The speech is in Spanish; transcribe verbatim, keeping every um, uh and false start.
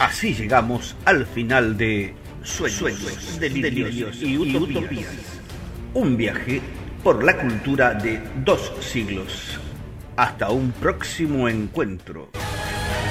Así llegamos al final de Sueños, Sueños delirios, delirios y, utopías. y utopías. Un viaje por la cultura de dos siglos. Hasta un próximo encuentro.